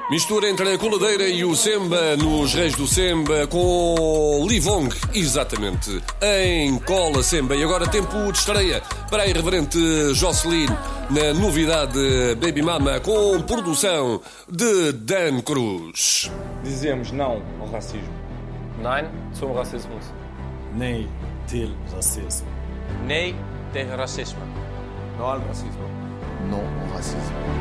Mistura entre a coladeira e o Semba nos Reis do Semba com Livong, exatamente, em Cola Semba. E agora tempo de estreia para a irreverente Jocelyn na novidade Baby Mama com produção de Dan Cruz. Dizemos não ao racismo. Nein zum Rassismus. Nee til racismo. Nee tegen racisme. No al racismo. No au racisme.